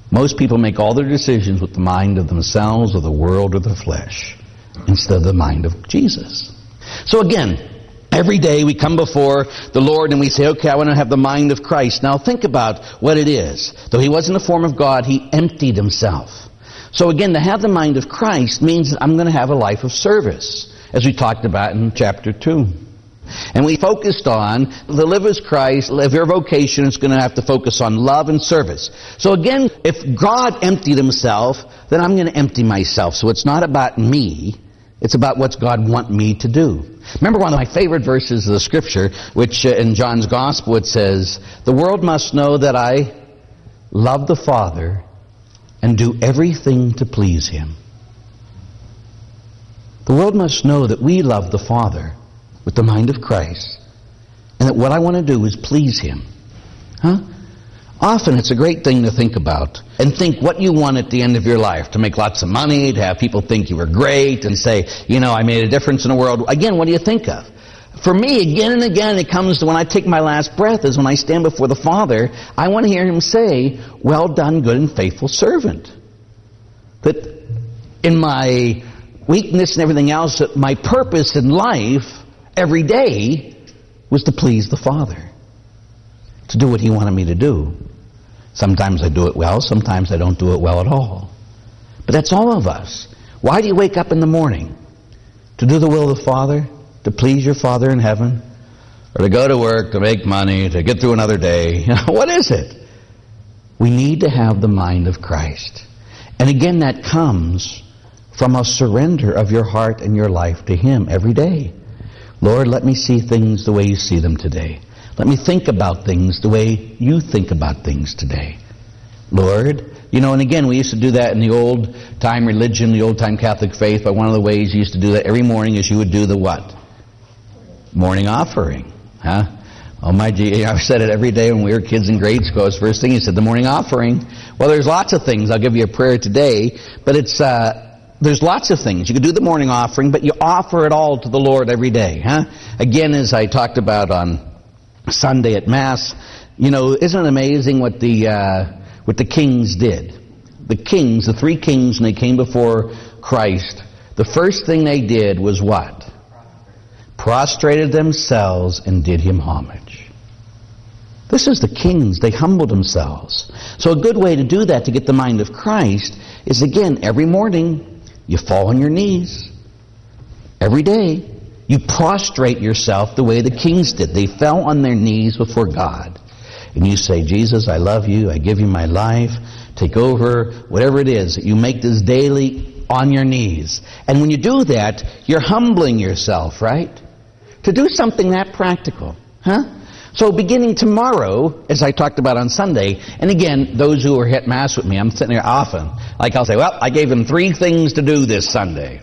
Most people make all their decisions with the mind of themselves or the world or the flesh instead of the mind of Jesus. So again, every day we come before the Lord and we say, okay, I want to have the mind of Christ. Now think about what it is. Though he was in the form of God, he emptied himself. So again, to have the mind of Christ means that I'm going to have a life of service, as we talked about in chapter 2. And we focused on to live as Christ, live your vocation is going to have to focus on love and service. So again, if God emptied himself, then I'm going to empty myself. So it's not about me, it's about what God wants me to do. Remember one of my favorite verses of the Scripture, which in John's Gospel it says, the world must know that I love the Father and do everything to please him. The world must know that we love the Father with the mind of Christ, and that what I want to do is please him. Often it's a great thing to think about and think what you want at the end of your life, to make lots of money, to have people think you were great and say, I made a difference in the world. Again, what do you think of? For me, again and again, it comes to when I take my last breath is when I stand before the Father, I want to hear him say, well done, good and faithful servant. That in my weakness and everything else, that my purpose in life every day was to please the Father, to do what he wanted me to do. Sometimes I do it well, sometimes I don't do it well at all. But that's all of us. Why do you wake up in the morning? To do the will of the Father? To please your Father in heaven? Or to go to work, to make money, to get through another day? What is it? We need to have the mind of Christ. And again, that comes from a surrender of your heart and your life to him every day. Lord, let me see things the way you see them today. Let me think about things the way you think about things today. Lord, and again, we used to do that in the old-time religion, the old-time Catholic faith, but one of the ways you used to do that every morning is you would do the what? Morning offering. Oh my gee, I've said it every day when we were kids in grade school. It was the first thing he said, the morning offering. Well, there's lots of things. I'll give you a prayer today, but there's lots of things. You could do the morning offering, but you offer it all to the Lord every day. Again, as I talked about on Sunday at Mass, isn't it amazing what the kings did? The kings, the three kings, when they came before Christ, the first thing they did was what? Prostrated themselves and did him homage. This is the kings. They humbled themselves. So a good way to do that, to get the mind of Christ, is again, every morning, you fall on your knees. Every day, you prostrate yourself the way the kings did. They fell on their knees before God. And you say, Jesus, I love you. I give you my life. Take over. Whatever it is, you make this daily on your knees. And when you do that, you're humbling yourself, right? To do something that practical. So beginning tomorrow, as I talked about on Sunday, and again, those who are at Mass with me, I'm sitting there often, I'll say, well, I gave them 3 things to do this Sunday.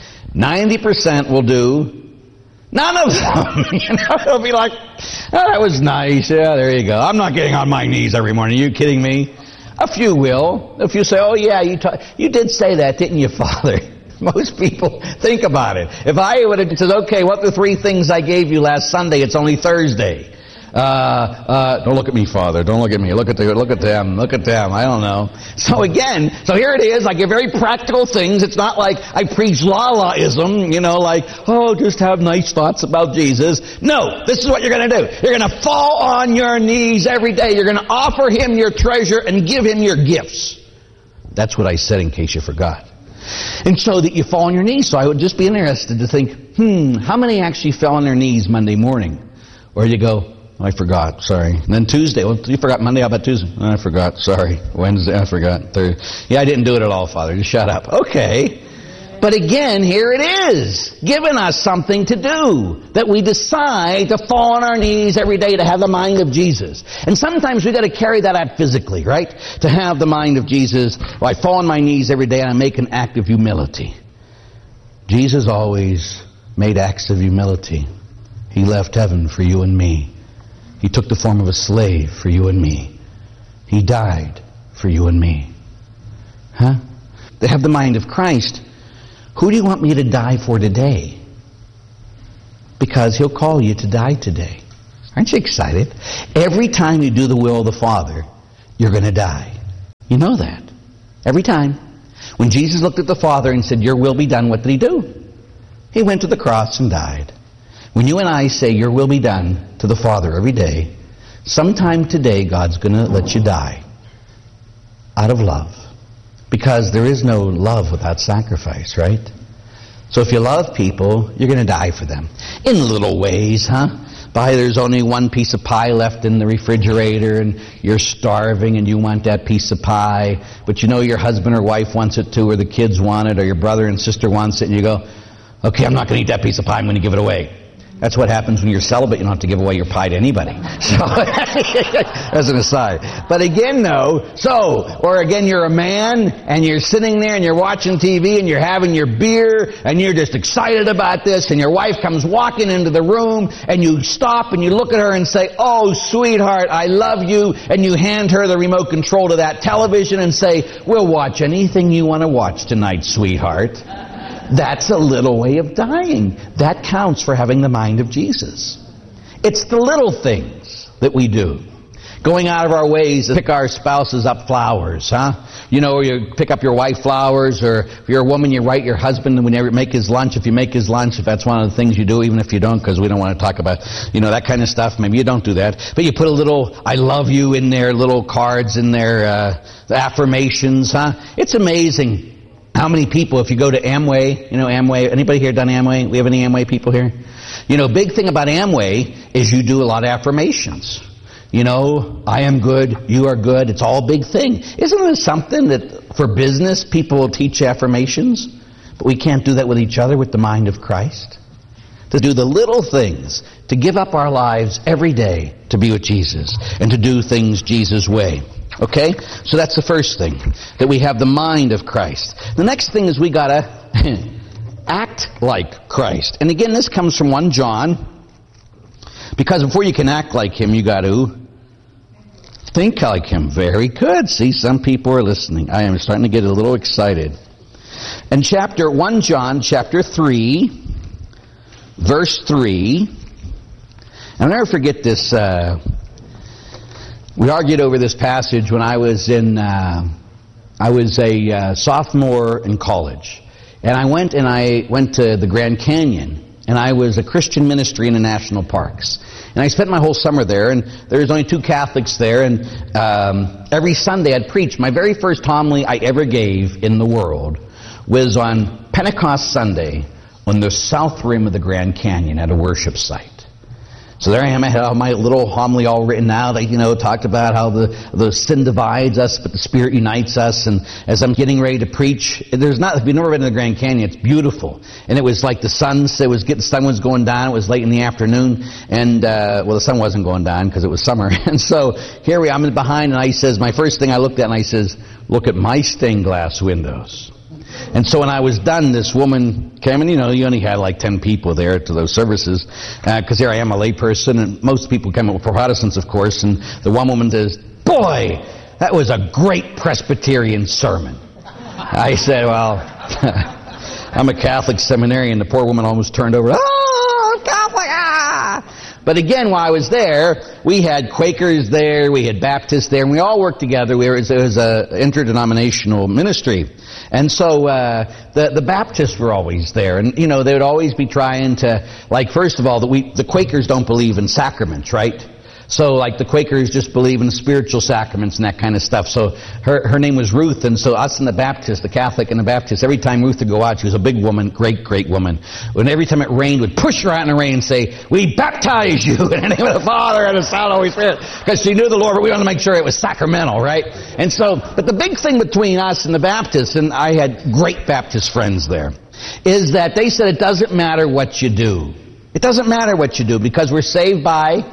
90% will do none of them. They'll be like, oh, that was nice. Yeah, there you go. I'm not getting on my knees every morning. Are you kidding me? A few will. A few say, oh yeah, you did say that, didn't you, Father? Most people think about it. If I would have said, okay, what are the 3 things I gave you last Sunday? It's only Thursday. Don't look at me, Father. Don't look at me. Look at them. Look at them. I don't know. So again, here it is. I give very practical things. It's not like I preach la-la-ism, just have nice thoughts about Jesus. No, this is what you're going to do. You're going to fall on your knees every day. You're going to offer him your treasure and give him your gifts. That's what I said in case you forgot. And so that you fall on your knees. So I would just be interested to think, how many actually fell on their knees Monday morning? Or you go, I forgot, sorry. And then Tuesday, well, you forgot Monday, how about Tuesday? I forgot, sorry. Wednesday, I forgot. Thursday. Yeah, I didn't do it at all, Father. Just shut up. Okay. But again, here it is, giving us something to do, that we decide to fall on our knees every day to have the mind of Jesus. And sometimes we've got to carry that out physically, right? To have the mind of Jesus. Well, I fall on my knees every day and I make an act of humility. Jesus always made acts of humility. He left heaven for you and me. He took the form of a slave for you and me. He died for you and me. To have the mind of Christ, who do you want me to die for today? Because he'll call you to die today. Aren't you excited? Every time you do the will of the Father, you're going to die. You know that. Every time. When Jesus looked at the Father and said, your will be done, what did he do? He went to the cross and died. When you and I say, your will be done to the Father every day, sometime today God's going to let you die. Out of love. Because there is no love without sacrifice, right? So if you love people, you're going to die for them. In little ways, huh? There's only one piece of pie left in the refrigerator and you're starving and you want that piece of pie, but you know your husband or wife wants it too, or the kids want it, or your brother and sister wants it, and you go, okay, I'm not going to eat that piece of pie, I'm going to give it away. That's what happens when you're celibate. You don't have to give away your pie to anybody. So, as an aside. But again, though, or again, you're a man, and you're sitting there, and you're watching TV, and you're having your beer, and you're just excited about this, and your wife comes walking into the room, and you stop, and you look at her and say, oh, sweetheart, I love you, and you hand her the remote control to that television and say, we'll watch anything you want to watch tonight, sweetheart. That's a little way of dying. That counts for having the mind of Jesus. It's the little things that we do. Going out of our ways to pick our spouses up flowers, huh? You know, you pick up your wife flowers, or if you're a woman, you write your husband when you make his lunch. If you make his lunch, if that's one of the things you do, even if you don't, because we don't want to talk about, that kind of stuff. Maybe you don't do that. But you put a little, I love you in there, little cards in there, affirmations, huh? It's amazing. How many people, if you go to Amway, Amway, anybody here done Amway? We have any Amway people here? Big thing about Amway is you do a lot of affirmations. I am good, you are good, it's all a big thing. Isn't it something that for business people will teach affirmations? But we can't do that with each other with the mind of Christ? To do the little things, to give up our lives every day to be with Jesus and to do things Jesus' way. Okay? So that's the first thing, that we have the mind of Christ. The next thing is we gotta act like Christ. And again, this comes from 1 John, because before you can act like Him, you gotta think like Him. Very good. See, some people are listening. I am starting to get a little excited. In 1 John, chapter 3, verse 3, I'll never forget this. We argued over this passage when I was a sophomore in college. And I went to the Grand Canyon. And I was a Christian ministry in the national parks. And I spent my whole summer there. And there was only 2 Catholics there. And every Sunday I'd preach. My very first homily I ever gave in the world was on Pentecost Sunday on the south rim of the Grand Canyon at a worship site. So there I am, I had my little homily all written out. Talked about how the sin divides us, but the Spirit unites us. And as I'm getting ready to preach, if you've never been to the Grand Canyon, it's beautiful. And it was like the sun was going down. It was late in the afternoon. And, the sun wasn't going down because it was summer. And so here I'm behind, and my first thing I looked at, and I says, look at my stained glass windows. And so when I was done, this woman came, and you only had like 10 people there to those services, because here I am, a lay person, and most people come with Protestants, of course, and the one woman says, boy, that was a great Presbyterian sermon. I said, well, I'm a Catholic seminarian. The poor woman almost turned over, oh, Catholic, ah! But again, while I was there, we had Quakers there, we had Baptists there, and we all worked together. It was an interdenominational ministry. And so the Baptists were always there. And, they would always be trying to, first of all, the Quakers don't believe in sacraments, right? So, the Quakers just believe in spiritual sacraments and that kind of stuff. So, her name was Ruth, and so us and the Baptists, the Catholic and the Baptist, every time Ruth would go out, she was a big woman, great woman. And every time it rained, would push her out in the rain and say, we baptize you in the name of the Father and the Son and the Holy Spirit. Because she knew the Lord, but we wanted to make sure it was sacramental, right? And so, but the big thing between us and the Baptists, and I had great Baptist friends there, is that they said it doesn't matter what you do. It doesn't matter what you do, because we're saved by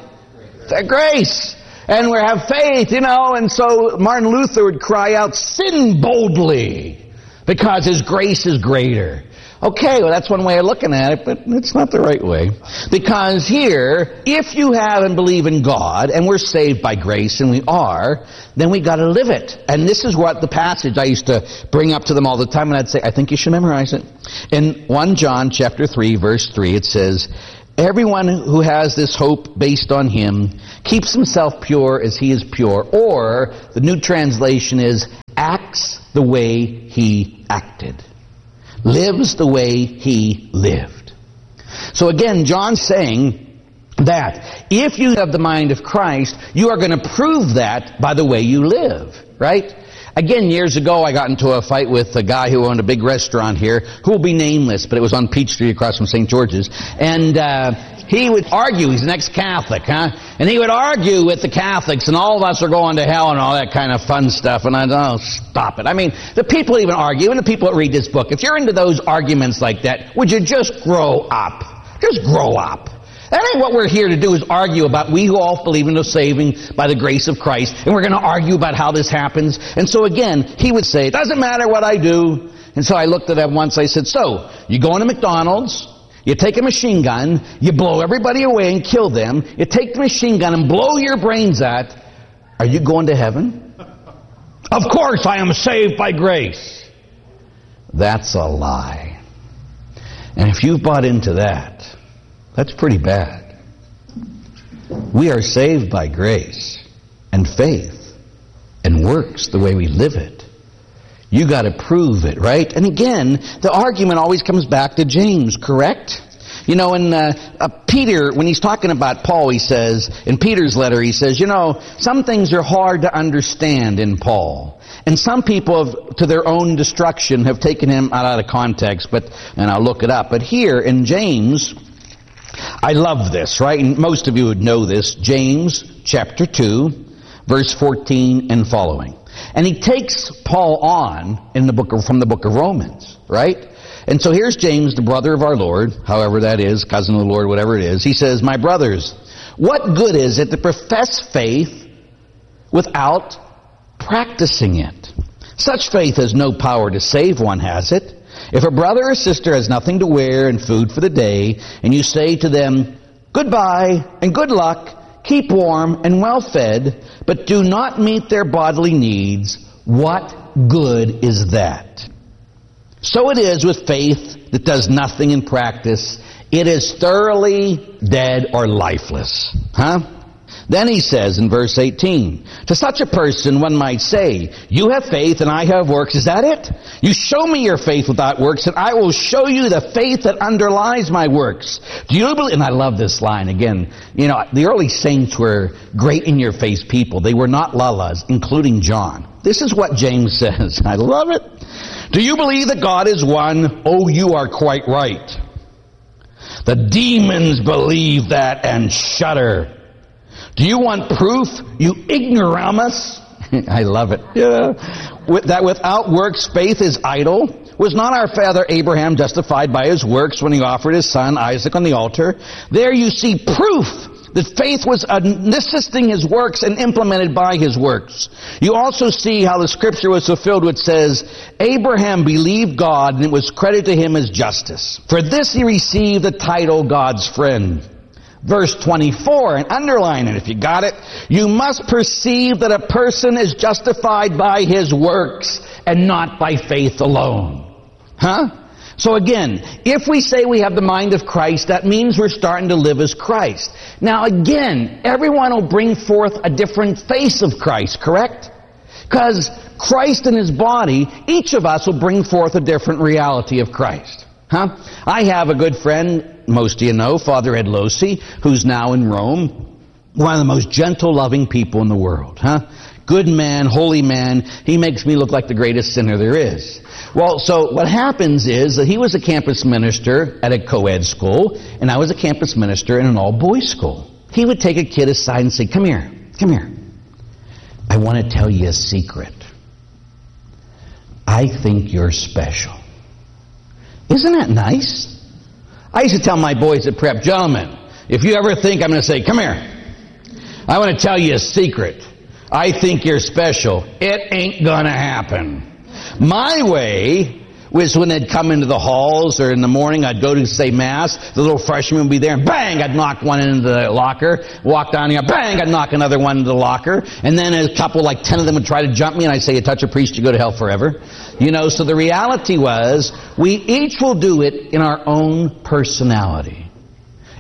grace, and we have faith, and so Martin Luther would cry out, sin boldly, because His grace is greater. Okay, well that's one way of looking at it, but it's not the right way. Because here, if you have and believe in God, and we're saved by grace, and we are, then we got to live it. And this is what the passage I used to bring up to them all the time, and I'd say, I think you should memorize it. In 1 John chapter 3, verse 3, it says, Everyone who has this hope based on him keeps himself pure as he is pure. Or, the new translation is, acts the way he acted. Lives the way he lived. So again, John's saying that if you have the mind of Christ, you are going to prove that by the way you live, right? Again, years ago, I got into a fight with a guy who owned a big restaurant here, who will be nameless, but it was on Peachtree across from St. George's. And he would argue, he's an ex-Catholic, and he would argue with the Catholics, and all of us are going to hell and all that kind of fun stuff. And I stop it. I mean, the people even argue, and the people that read this book, if you're into those arguments like that, would you just grow up? Just grow up. That ain't what we're here to do, is argue about we who all believe in the saving by the grace of Christ, and we're going to argue about how this happens. And so again, he would say, it doesn't matter what I do. And so I looked at him once, I said, so, you go into McDonald's, you take a machine gun, you blow everybody away and kill them, you take the machine gun and blow your brains out, are you going to heaven? Of course I am saved by grace. That's a lie. And if you've bought into that, that's pretty bad. We are saved by grace and faith and works the way we live it. You got to prove it, right? And again, the argument always comes back to James, correct? You know, in Peter, when he's talking about Paul, he says, in Peter's letter, he says, you know, some things are hard to understand in Paul. And some people, to their own destruction, have taken him out of context, and I'll look it up. But here in James, I love this, right? And most of you would know this. James chapter 2, verse 14 and following. And he takes Paul on from the book of Romans, right? And so here's James, the brother of our Lord, however that is, cousin of the Lord, whatever it is. He says, my brothers, what good is it to profess faith without practicing it? Such faith has no power to save one, has it? If a brother or sister has nothing to wear and food for the day, and you say to them, goodbye and good luck, keep warm and well fed, but do not meet their bodily needs, what good is that? So it is with faith that does nothing in practice. It is thoroughly dead or lifeless. Then he says in verse 18, to such a person one might say, you have faith and I have works. Is that it? You show me your faith without works and I will show you the faith that underlies my works. Do you believe? And I love this line again. You know, the early saints were great in your face people. They were not lalas, including John. This is what James says. I love it. Do you believe that God is one? Oh, you are quite right. The demons believe that and shudder. Do you want proof, you ignoramus? I love it. Yeah. That without works faith is idle. Was not our father Abraham justified by his works when he offered his son Isaac on the altar? There you see proof that faith was assisting his works and implemented by his works. You also see how the scripture was fulfilled which says, Abraham believed God and it was credited to him as justice. For this he received the title God's friend. Verse 24, and underline it if you got it. You must perceive that a person is justified by his works and not by faith alone. So again, if we say we have the mind of Christ, that means we're starting to live as Christ. Now again, everyone will bring forth a different face of Christ, correct? Because Christ in his body, each of us will bring forth a different reality of Christ. I have a good friend, most of you know, Father Ed Losi, who's now in Rome. One of the most gentle, loving people in the world. Good man, holy man. He makes me look like the greatest sinner there is. Well, so what happens is that he was a campus minister at a co-ed school, and I was a campus minister in an all-boys school. He would take a kid aside and say, come here. I want to tell you a secret. I think you're special. Isn't that nice? I used to tell my boys at prep, gentlemen, if you ever think I'm going to say, come here, I want to tell you a secret. I think you're special. It ain't going to happen. My way was when they'd come into the halls or in the morning, I'd go to say Mass, the little freshman would be there, and bang, I'd knock one into the locker, walk down here, bang, I'd knock another one into the locker, and then a couple, like 10 of them would try to jump me, and I'd say, you touch a priest, you go to hell forever. You know, so the reality was, we each will do it in our own personality.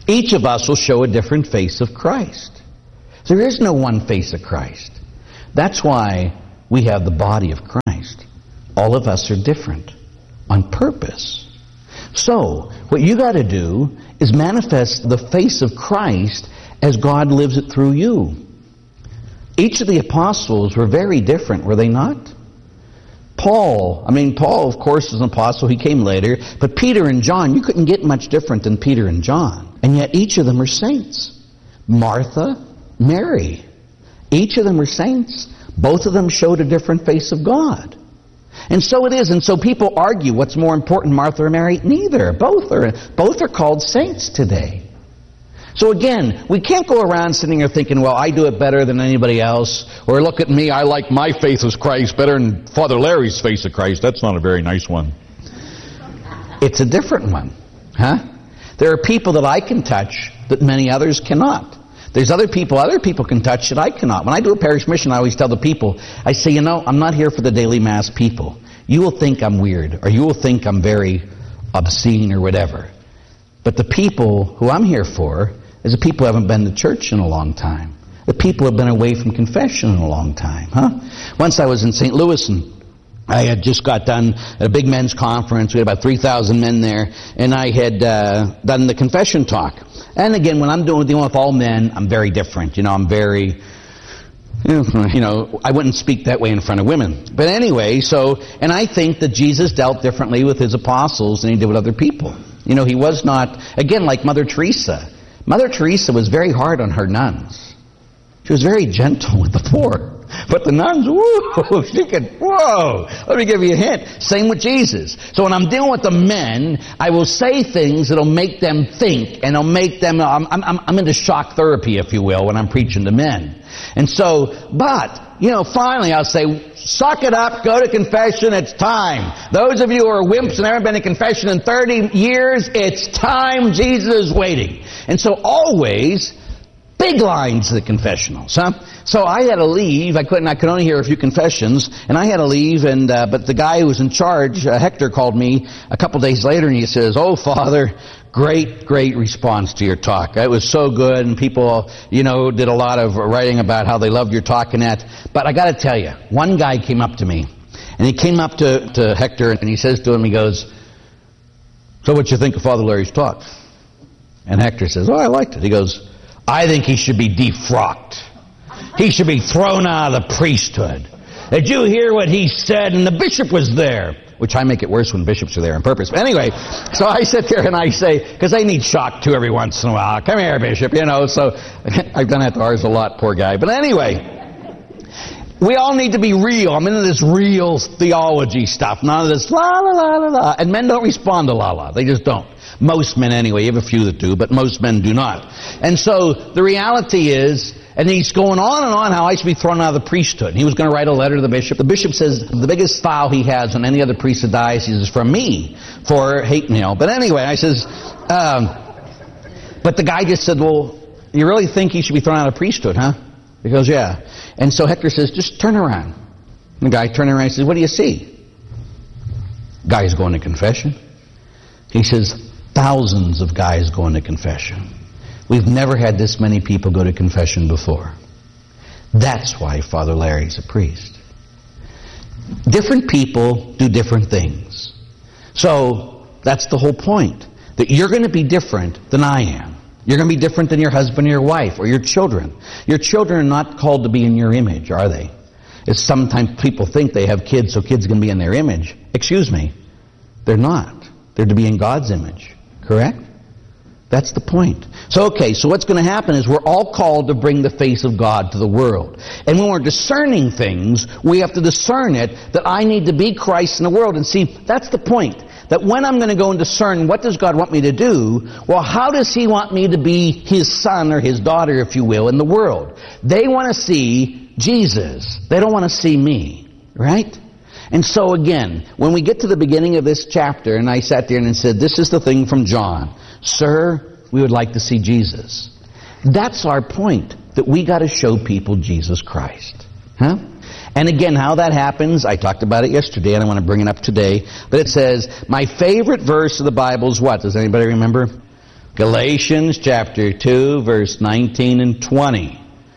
Each of us will show a different face of Christ. There is no one face of Christ. That's why we have the body of Christ. All of us are different on purpose. So, what you got to do is manifest the face of Christ as God lives it through you. Each of the apostles were very different, were they not? Paul, of course, is an apostle. He came later. But Peter and John, you couldn't get much different than Peter and John. And yet each of them are saints. Martha, Mary. Each of them are saints. Both of them showed a different face of God. And so it is. And so people argue, what's more important, Martha or Mary? Neither. Both are called saints today. So again, we can't go around sitting here thinking, well, I do it better than anybody else. Or look at me, I like my faith as Christ better than Father Larry's face of Christ. That's not a very nice one. It's a different one. There are people that I can touch that many others cannot. There's other people can touch that I cannot. When I do a parish mission, I always tell the people, I say, I'm not here for the daily mass people. You will think I'm weird, or you will think I'm very obscene or whatever. But the people who I'm here for is the people who haven't been to church in a long time. The people who have been away from confession in a long time. Once I was in St. Louis, and I had just got done at a big men's conference. We had about 3,000 men there, and I had done the confession talk. And again, when I'm dealing with all men, I'm very different. I'm very, I wouldn't speak that way in front of women. But anyway, and I think that Jesus dealt differently with his apostles than he did with other people. He was not, again, like Mother Teresa. Mother Teresa was very hard on her nuns. She was very gentle with the poor. But the nuns, let me give you a hint. Same with Jesus. So when I'm dealing with the men, I will say things that'll make them think, and it'll make them, I'm into shock therapy, if you will, when I'm preaching to men. And so, finally I'll say, suck it up, go to confession, it's time. Those of you who are wimps and haven't been to confession in 30 years, it's time, Jesus is waiting. And so always, big lines to the confessionals, So I had to leave. I could only hear a few confessions, and I had to leave. But the guy who was in charge, Hector, called me a couple days later, and he says, "Oh, Father, great response to your talk. It was so good, and people, did a lot of writing about how they loved your talk and that. But I got to tell you, one guy came up to me, and he came up to Hector, and he says to him, he goes, 'So what you think of Father Larry's talk?' And Hector says, 'Oh, I liked it.' He goes, 'I think he should be defrocked. He should be thrown out of the priesthood. Did you hear what he said? And the bishop was there.'" Which I make it worse when bishops are there on purpose. But anyway, so I sit there and I say, because they need shock too every once in a while. "Come here, Bishop," So I've done that to ours a lot, poor guy. But anyway, we all need to be real. I'm into this real theology stuff. None of this la la la la la. And men don't respond to la la. They just don't. Most men anyway. You have a few that do, but most men do not. And so the reality is, and he's going on and on how I should be thrown out of the priesthood. And he was going to write a letter to the bishop. The bishop says the biggest foul he has on any other priest that diocese is from me for hate, But anyway, I says, but the guy just said, "Well, you really think he should be thrown out of priesthood, huh?" He goes, "Yeah." And so Hector says, "Just turn around." And the guy turned around and says, "What do you see?" Guy's going to confession. He says, "Thousands of guys going to confession. We've never had this many people go to confession before. That's why Father Larry's a priest." Different people do different things. So that's the whole point. That you're going to be different than I am. You're going to be different than your husband or your wife or your children. Your children are not called to be in your image, are they? It's sometimes people think they have kids, so kids can be in their image. Excuse me. They're not. They're to be in God's image. Correct? That's the point. So what's going to happen is we're all called to bring the face of God to the world. And when we're discerning things, we have to discern it that I need to be Christ in the world. And see, that's the point. That when I'm going to go and discern what does God want me to do, well, how does He want me to be His son or His daughter, if you will, in the world? They want to see Jesus. They don't want to see me. Right? And so again, when we get to the beginning of this chapter, and I sat there and said, this is the thing from John. "Sir, we would like to see Jesus." That's our point, that we got to show people Jesus Christ. And again, how that happens, I talked about it yesterday, and I want to bring it up today. But it says, my favorite verse of the Bible is what? Does anybody remember? Galatians chapter 2, verse 19 and 20.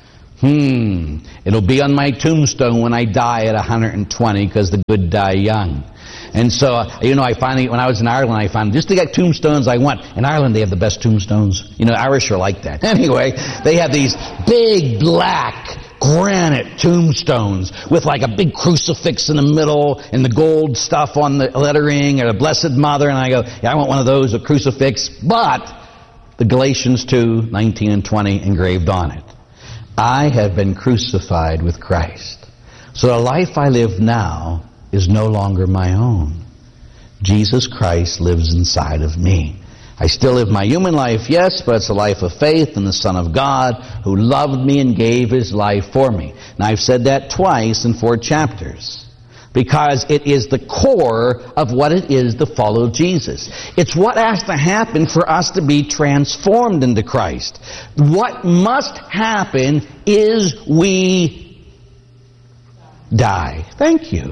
It'll be on my tombstone when I die at 120, because the good die young. And so, I finally, when I was in Ireland, I found just to get tombstones I want. In Ireland, they have the best tombstones. Irish are like that. Anyway, they have these big black granite tombstones with like a big crucifix in the middle and the gold stuff on the lettering and a Blessed Mother. And I go, yeah, I want one of those, a crucifix. But the Galatians 2, 19 and 20 engraved on it. I have been crucified with Christ. So the life I live now is no longer my own. Jesus Christ lives inside of me. I still live my human life, yes, but it's a life of faith in the Son of God who loved me and gave His life for me. Now I've said that twice in 4 chapters. Because it is the core of what it is to follow Jesus. It's what has to happen for us to be transformed into Christ. What must happen is we die. Thank you.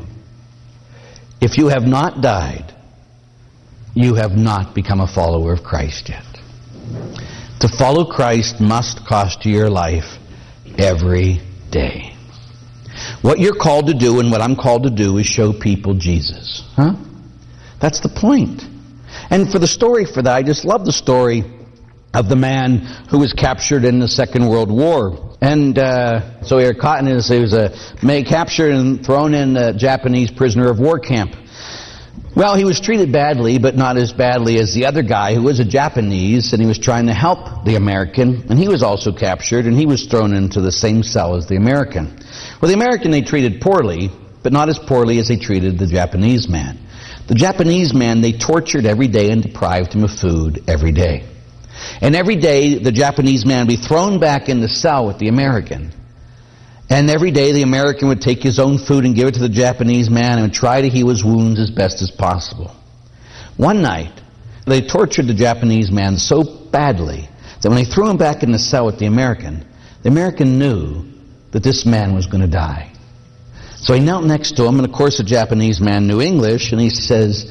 If you have not died, you have not become a follower of Christ yet. To follow Christ must cost you your life every day. What you're called to do and what I'm called to do is show people Jesus. That's the point. And for the story for that, I just love the story of the man who was captured in the Second World War. And so he was captured and thrown in a Japanese prisoner of war camp. Well, he was treated badly, but not as badly as the other guy who was a Japanese, and he was trying to help the American, and he was also captured, and he was thrown into the same cell as the American. Well, the American they treated poorly, but not as poorly as they treated the Japanese man. The Japanese man they tortured every day and deprived him of food every day. And every day the Japanese man would be thrown back in the cell with the American. And every day the American would take his own food and give it to the Japanese man and try to heal his wounds as best as possible. One night, they tortured the Japanese man so badly that when they threw him back in the cell with the American knew that this man was going to die. So he knelt next to him, and of course the Japanese man knew English, and he says,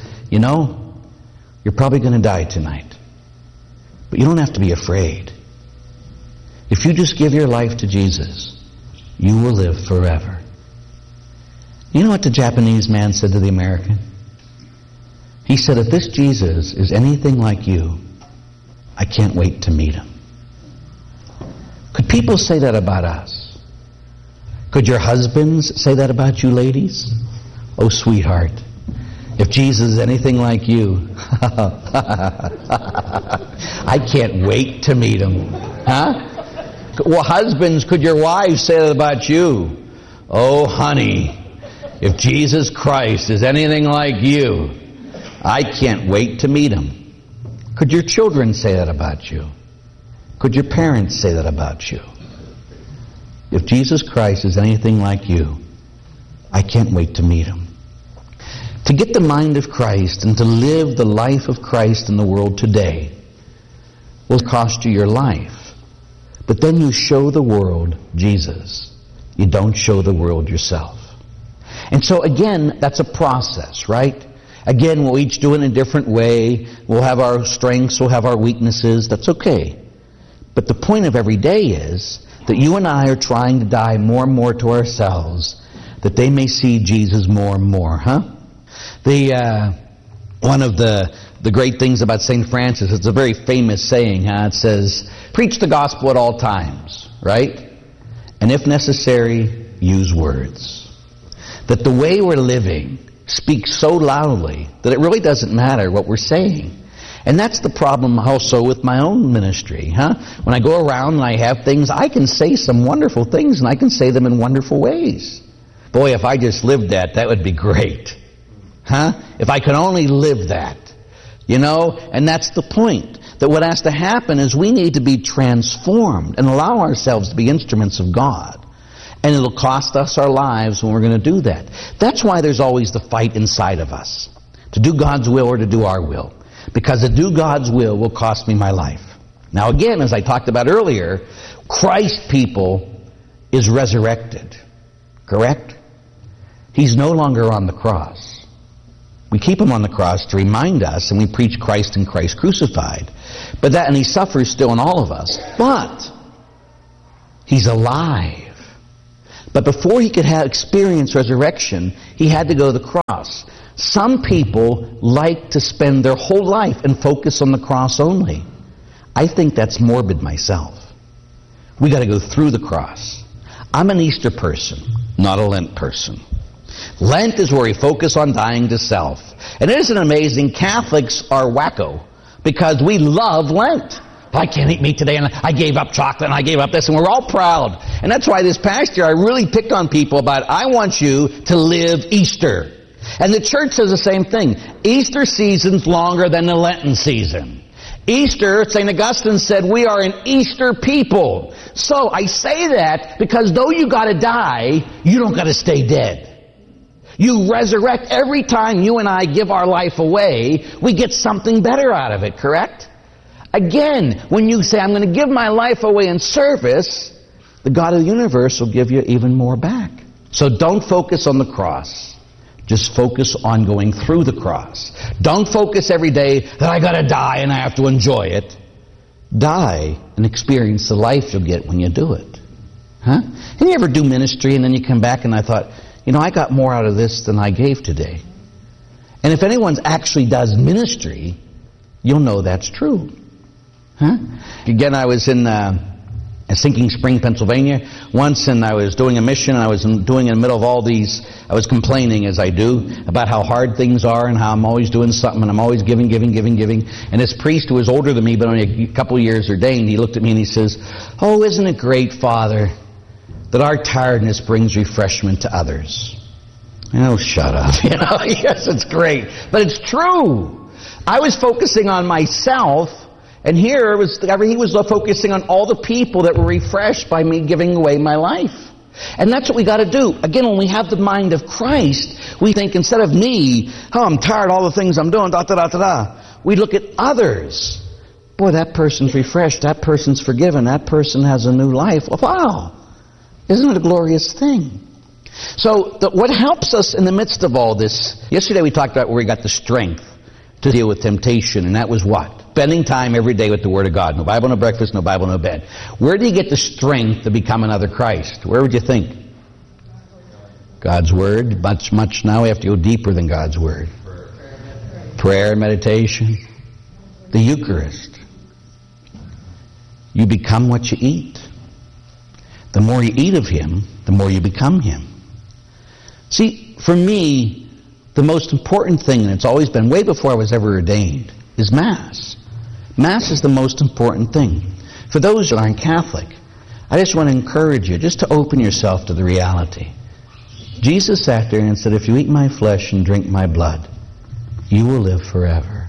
you're probably going to die tonight. But you don't have to be afraid. If you just give your life to Jesus, you will live forever. You know what the Japanese man said to the American? He said, if this Jesus is anything like you, I can't wait to meet Him. Could people say that about us? Could your husbands say that about you, ladies? Oh, sweetheart, if Jesus is anything like you, I can't wait to meet Him. Well, husbands, could your wives say that about you? Oh, honey, if Jesus Christ is anything like you, I can't wait to meet Him. Could your children say that about you? Could your parents say that about you? If Jesus Christ is anything like you, I can't wait to meet Him. To get the mind of Christ and to live the life of Christ in the world today will cost you your life. But then you show the world Jesus. You don't show the world yourself. And so again, that's a process, right? Again, we'll each do it in a different way. We'll have our strengths, we'll have our weaknesses. That's okay. But the point of every day is that you and I are trying to die more and more to ourselves, that they may see Jesus more and more, One of the great things about St. Francis, it's a very famous saying, It says, preach the gospel at all times, right? And if necessary, use words. That the way we're living speaks so loudly that it really doesn't matter what we're saying. And that's the problem also with my own ministry, When I go around and I have things, I can say some wonderful things, and I can say them in wonderful ways. Boy, if I just lived that would be great. If I could only live that. And that's the point. That what has to happen is we need to be transformed and allow ourselves to be instruments of God. And it'll cost us our lives when we're going to do that. That's why there's always the fight inside of us. To do God's will or to do our will. Because to do God's will cost me my life. Now again, as I talked about earlier, Christ people is resurrected. Correct? He's no longer on the cross. We keep him on the cross to remind us, and we preach Christ and Christ crucified. And he suffers still in all of us. But he's alive. But before he could experience resurrection, he had to go to the cross. Some people like to spend their whole life and focus on the cross only. I think that's morbid myself. We got to go through the cross. I'm an Easter person, not a Lent person. Lent is where we focus on dying to self. And isn't it amazing? Catholics are wacko because we love Lent. I can't eat meat today, and I gave up chocolate, and I gave up this, and we're all proud. And that's why this past year I really picked on people about, I want you to live Easter. And the church says the same thing. Easter season's longer than the Lenten season. Easter, St. Augustine said, we are an Easter people. So I say that because though you got to die, you don't got to stay dead. You resurrect every time you and I give our life away. We get something better out of it, correct? Again, when you say, I'm going to give my life away in service, the God of the universe will give you even more back. So don't focus on the cross. Just focus on going through the cross. Don't focus every day that I got to die and I have to enjoy it. Die and experience the life you'll get when you do it. Huh? And you ever do ministry and then you come back and I thought, I got more out of this than I gave today. And if anyone actually does ministry, you'll know that's true. Huh? Again, I was in Sinking Spring, Pennsylvania once, and I was doing a mission, and I was doing in the middle of all these, I was complaining as I do about how hard things are and how I'm always doing something and I'm always giving. And this priest who was older than me, but only a couple of years ordained, he looked at me and he says, "Oh, isn't it great, Father, that our tiredness brings refreshment to others?" Shut up. Yes, it's great. But it's true. I was focusing on myself, and here he was focusing on all the people that were refreshed by me giving away my life. And that's what we got to do. Again, when we have the mind of Christ, we think instead of me, I'm tired of all the things I'm doing, we look at others. Boy, that person's refreshed. That person's forgiven. That person has a new life. Wow. Isn't it a glorious thing? So what helps us in the midst of all this, yesterday we talked about where we got the strength to deal with temptation, and that was what? Spending time every day with the Word of God. No Bible, no breakfast, no Bible, no bed. Where do you get the strength to become another Christ? Where would you think? God's Word. Much now we have to go deeper than God's Word. Prayer and meditation. The Eucharist. You become what you eat. The more you eat of Him, the more you become Him. See, for me, the most important thing, and it's always been way before I was ever ordained, is Mass. Mass is the most important thing. For those that aren't Catholic, I just want to encourage you just to open yourself to the reality. Jesus sat there and said, if you eat my flesh and drink my blood, you will live forever.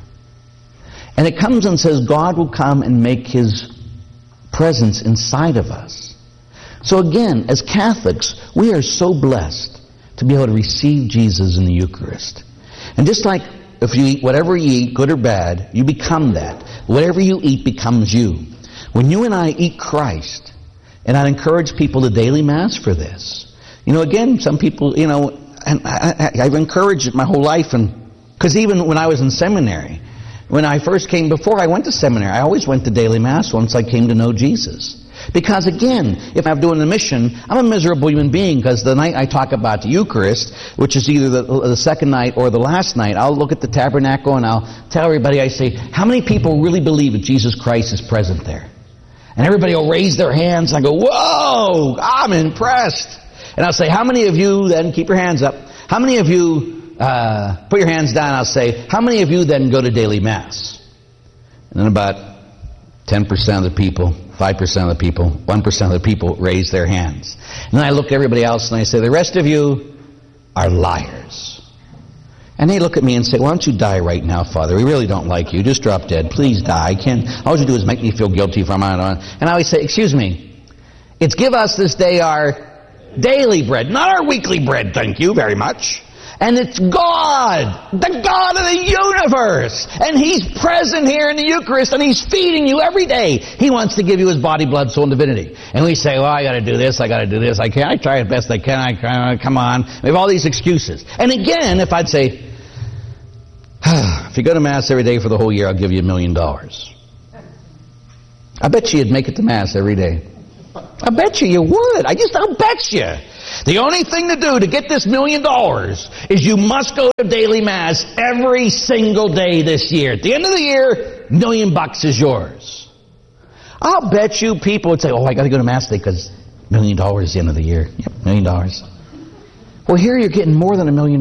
And it comes and says God will come and make His presence inside of us. So again, as Catholics, we are so blessed to be able to receive Jesus in the Eucharist. And just like if you eat whatever you eat, good or bad, you become that. Whatever you eat becomes you. When you and I eat Christ, and I'd encourage people to daily Mass for this. Again, some people, and I've encouraged it my whole life, and because even when I was in seminary, when I first came, before I went to seminary, I always went to daily Mass once I came to know Jesus. Because again, if I'm doing the mission, I'm a miserable human being, because the night I talk about the Eucharist, which is either the second night or the last night, I'll look at the tabernacle and I'll tell everybody, I say, how many people really believe that Jesus Christ is present there? And everybody will raise their hands and I go, whoa, I'm impressed. And I'll say, how many of you then, keep your hands up, how many of you, put your hands down, I'll say, how many of you then go to daily Mass? And then about 10% of the people, 5% of the people, 1% of the people raise their hands. And then I look at everybody else and I say, the rest of you are liars. And they look at me and say, why don't you die right now, Father? We really don't like you. Just drop dead. Please die. All you do is make me feel guilty from on. And I always say, excuse me, it's give us this day our daily bread, not our weekly bread, thank you very much. And it's God, the God of the universe. And He's present here in the Eucharist, and He's feeding you every day. He wants to give you His body, blood, soul, and divinity. And we say, well, I got to do this, I can't, I try as best I can, come on. We have all these excuses. And again, if I'd say, If you go to Mass every day for the whole year, I'll give you $1 million. I bet you'd make it to Mass every day. I bet you would. I'll bet you. The only thing to do to get this $1 million is you must go to daily Mass every single day this year. At the end of the year, $1 million is yours. I'll bet you people would say, oh, I got to go to Mass today because $1 million is the end of the year. Yep, $1 million. Well, here you're getting more than $1 million.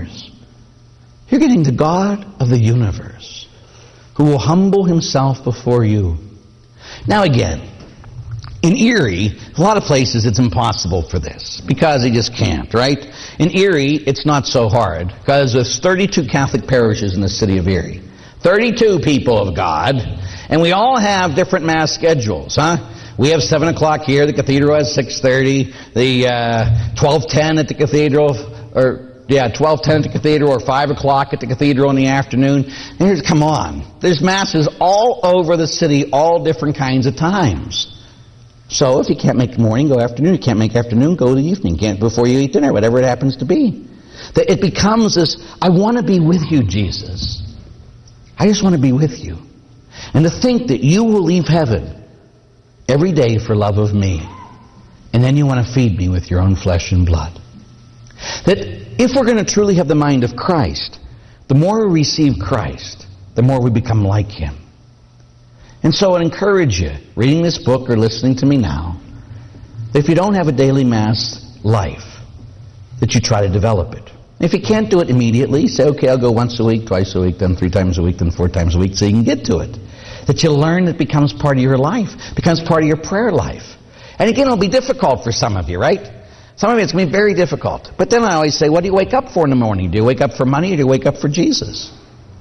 You're getting the God of the universe who will humble himself before you. Now again, in Erie, a lot of places it's impossible for this because they just can't, right? In Erie, it's not so hard because there's 32 Catholic parishes in the city of Erie. 32 people of God, and we all have different Mass schedules, huh? We have 7 o'clock here, the cathedral has 6:30, the 12:10 at the cathedral, 12:10 at the cathedral, or 5 o'clock at the cathedral in the afternoon. And come on, there's Masses all over the city, all different kinds of times. So if you can't make morning, go afternoon. You can't make afternoon, go to evening. Can't before you eat dinner, whatever it happens to be. That it becomes this, I want to be with you, Jesus. I just want to be with you. And to think that you will leave heaven every day for love of me, and then you want to feed me with your own flesh and blood. That if we're going to truly have the mind of Christ, the more we receive Christ, the more we become like him. And so I encourage you, reading this book or listening to me now, that if you don't have a daily Mass life, that you try to develop it. If you can't do it immediately, say, okay, I'll go once a week, twice a week, then 3 times a week, then 4 times a week, so you can get to it. That you learn it becomes part of your life, becomes part of your prayer life. And again, it'll be difficult for some of you, right? Some of you, it's going to be very difficult. But then I always say, what do you wake up for in the morning? Do you wake up for money or do you wake up for Jesus?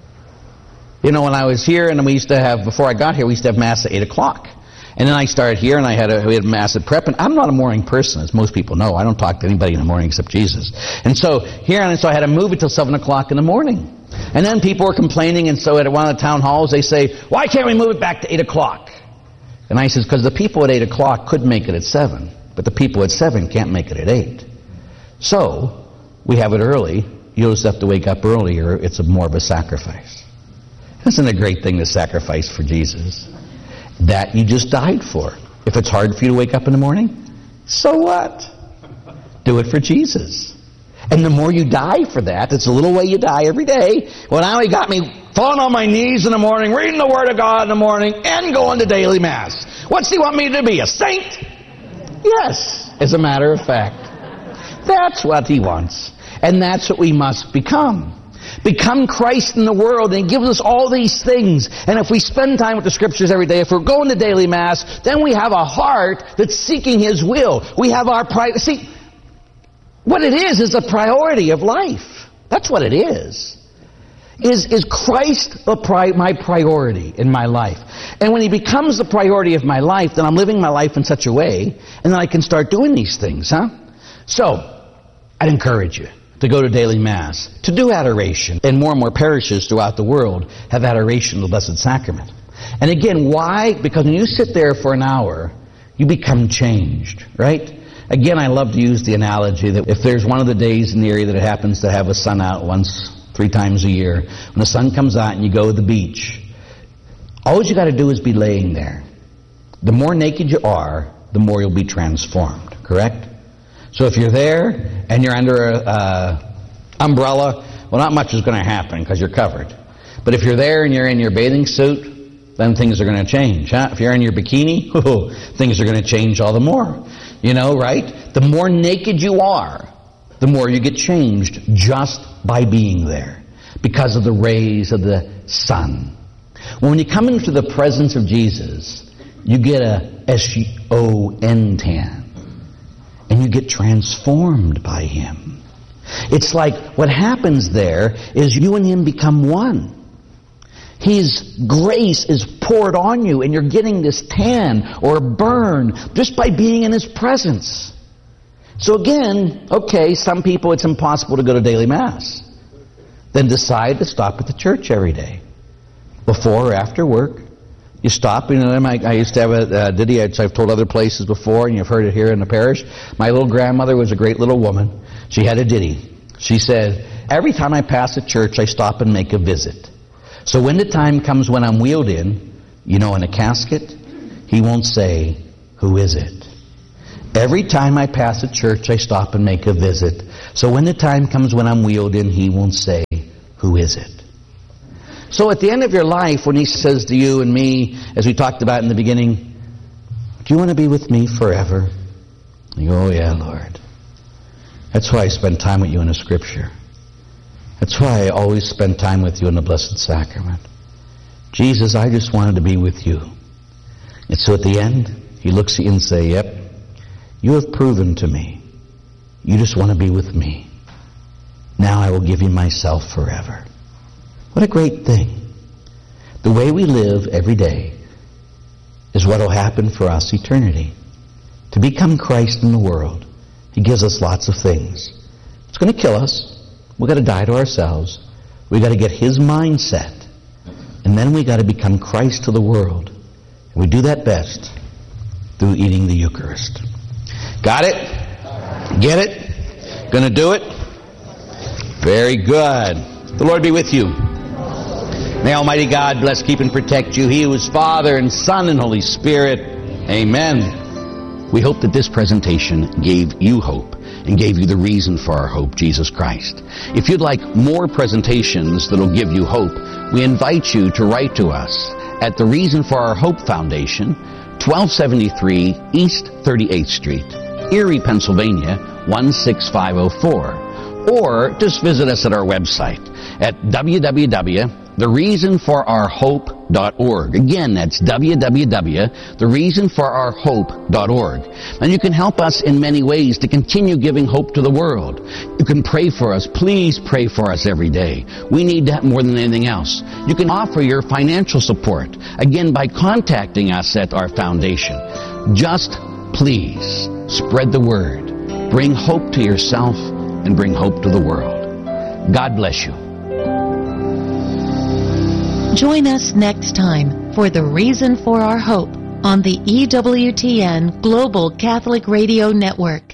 You know, when I was here, and we used to have, before I got here, we used to have Mass at 8 o'clock. And then I started here, and we had Mass at prep. And I'm not a morning person, as most people know. I don't talk to anybody in the morning except Jesus. And so here, and so I had to move it till 7 o'clock in the morning. And then people were complaining, and so at one of the town halls, they say, why can't we move it back to 8 o'clock? And I says, because the people at 8 o'clock could make it at 7, but the people at 7 can't make it at 8. So, we have it early. You'll just have to wake up earlier. It's more of a sacrifice. Isn't it a great thing to sacrifice for Jesus? That you just died for. If it's hard for you to wake up in the morning, so what? Do it for Jesus. And the more you die for that, it's a little way you die every day. Well, now he got me falling on my knees in the morning, reading the Word of God in the morning, and going to daily Mass. What's he want me to be, a saint? Yes, as a matter of fact. That's what he wants. And that's what we must become. Become Christ in the world, and he gives us all these things. And if we spend time with the Scriptures every day, if we're going to daily Mass, then we have a heart that's seeking his will. We have our see, what it is a priority of life. That's what it is. Is Christ my priority in my life? And when he becomes the priority of my life, then I'm living my life in such a way, and then I can start doing these things, huh? So, I'd encourage you to go to daily Mass, to do adoration. And more parishes throughout the world have adoration of the Blessed Sacrament. And again, why? Because when you sit there for an hour, you become changed, right? Again, I love to use the analogy that if there's one of the days in the area that it happens to have a sun out 3 times a year, when the sun comes out and you go to the beach, all you got to do is be laying there. The more naked you are, the more you'll be transformed, correct? So if you're there and you're under an umbrella, well, not much is going to happen because you're covered. But if you're there and you're in your bathing suit, then things are going to change. Huh? If you're in your bikini, things are going to change all the more. You know, right? The more naked you are, the more you get changed just by being there because of the rays of the sun. When you come into the presence of Jesus, you get a S-O-N tan. And you get transformed by him. It's like what happens there is you and him become one. His grace is poured on you, and you're getting this tan or burn just by being in his presence. So again, okay, some people it's impossible to go to daily Mass. Then decide to stop at the church every day. Before or after work. You stop, you know, I used to have a ditty, I've told other places before, and you've heard it here in the parish. My little grandmother was a great little woman. She had a ditty. She said, every time I pass a church, I stop and make a visit. So when the time comes when I'm wheeled in, in a casket, he won't say, "Who is it?" Every time I pass a church, I stop and make a visit. So when the time comes when I'm wheeled in, he won't say, "Who is it?" So at the end of your life, when he says to you and me, as we talked about in the beginning, "Do you want to be with me forever?" You go, "Oh yeah, Lord." That's why I spend time with you in the Scripture. That's why I always spend time with you in the Blessed Sacrament. Jesus, I just wanted to be with you. And so at the end, he looks at you and says, "Yep, you have proven to me. You just want to be with me. Now I will give you myself forever." What a great thing. The way we live every day is what will happen for us eternity. To become Christ in the world, he gives us lots of things. It's going to kill us. We've got to die to ourselves. We've got to get his mindset. And then we've got to become Christ to the world. And we do that best through eating the Eucharist. Got it? Get it? Going to do it? Very good. The Lord be with you. May Almighty God bless, keep, and protect you. He who is Father and Son and Holy Spirit. Amen. We hope that this presentation gave you hope and gave you the reason for our hope, Jesus Christ. If you'd like more presentations that'll give you hope, we invite you to write to us at the Reason for Our Hope Foundation, 1273 East 38th Street, Erie, Pennsylvania, 16504. Or just visit us at our website at www.thereasonforourhope.org. Again, that's www.thereasonforourhope.org. And you can help us in many ways to continue giving hope to the world. You can pray for us. Please pray for us every day. We need that more than anything else. You can offer your financial support, again, by contacting us at our foundation. Just please spread the word. Bring hope to yourself and bring hope to the world. God bless you. Join us next time for The Reason for Our Hope on the EWTN Global Catholic Radio Network.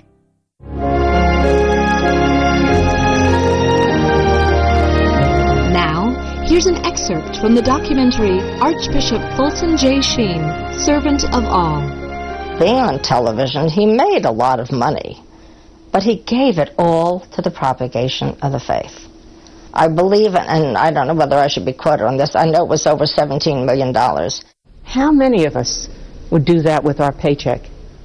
Now, here's an excerpt from the documentary Archbishop Fulton J. Sheen, Servant of All. Being on television, he made a lot of money, but he gave it all to the propagation of the faith. I believe, and I don't know whether I should be quoted on this, I know it was over $17 million. How many of us would do that with our paycheck?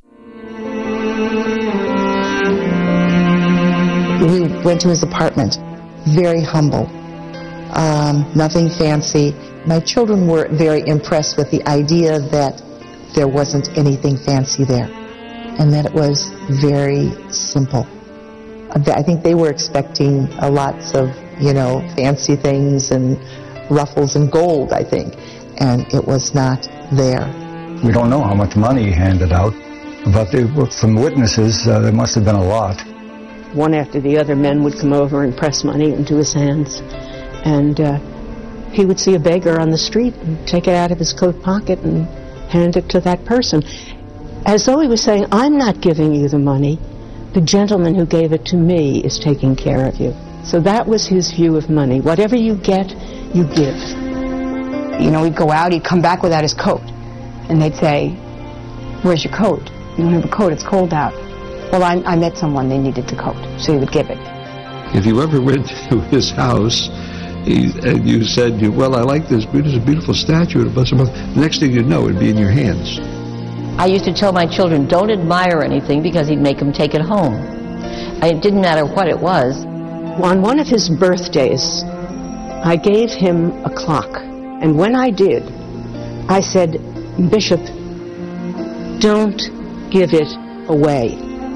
We went to his apartment, very humble, nothing fancy. My children were very impressed with the idea that there wasn't anything fancy there, and that it was very simple. I think they were expecting lots of, fancy things and ruffles and gold, I think, and it was not there. We don't know how much money he handed out, but from witnesses, there must have been a lot. One after the other, men would come over and press money into his hands, and he would see a beggar on the street and take it out of his coat pocket and hand it to that person, as though he was saying, "I'm not giving you the money. The gentleman who gave it to me is taking care of you." So that was his view of money. Whatever you get, you give. He'd go out, he'd come back without his coat. And they'd say, "Where's your coat? You don't have a coat, it's cold out." "Well, I met someone, they needed the coat." So he would give it. If you ever went to his house, and you said, "Well, I like this, there's a beautiful statue," the next thing you'd know, it'd be in your hands. I used to tell my children, don't admire anything, because he'd make them take it home. It didn't matter what it was. On one of his birthdays, I gave him a clock. And when I did, I said, "Bishop, don't give it away."